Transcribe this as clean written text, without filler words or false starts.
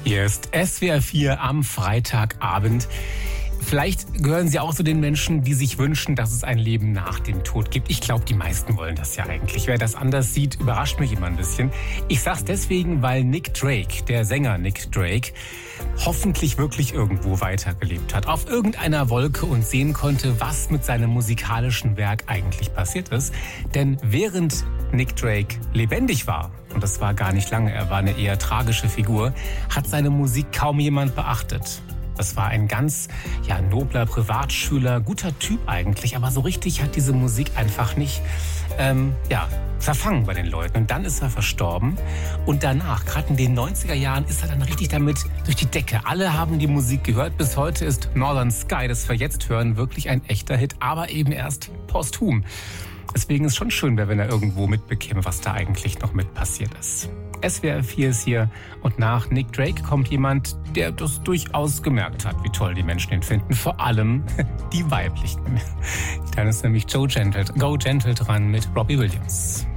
Hier ist SWR 4 am Freitagabend. Vielleicht gehören Sie auch zu den Menschen, die sich wünschen, dass es ein Leben nach dem Tod gibt. Ich glaube, die meisten wollen das ja eigentlich. Wer das anders sieht, überrascht mich immer ein bisschen. Ich sag's deswegen, weil Nick Drake, der Sänger Nick Drake, hoffentlich wirklich irgendwo weitergelebt hat. Auf irgendeiner Wolke und sehen konnte, was mit seinem musikalischen Werk eigentlich passiert ist. Denn während Nick Drake lebendig war, und das war gar nicht lange, er war eine eher tragische Figur, hat seine Musik kaum jemand beachtet. Das war ein ganz nobler Privatschüler, guter Typ eigentlich, aber so richtig hat diese Musik einfach nicht verfangen bei den Leuten. Und dann ist er verstorben und danach, gerade in den 90er Jahren, ist er dann richtig damit durch die Decke. Alle haben die Musik gehört. Bis heute ist Northern Sky, das wir jetzt hören, wirklich ein echter Hit, aber eben erst posthum. Deswegen ist es schon schön, wenn er irgendwo mitbekäme, was da eigentlich noch mit passiert ist. SWR 4 ist hier und nach Nick Drake kommt jemand, der das durchaus gemerkt hat, wie toll die Menschen ihn finden. Vor allem die weiblichen. Dann ist nämlich Go Gentle dran mit Robbie Williams.